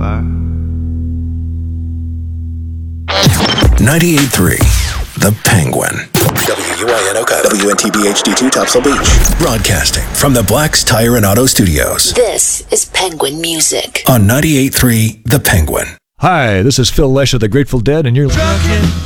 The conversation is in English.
car. 98.3 The Penguin. WUINOCA, WNTB HD2 Topsail Beach. Broadcasting from the Black's Tire and Auto Studios. This is Penguin Music. On 98.3 The Penguin. Hi, this is Phil Lesh of the Grateful Dead, and you're...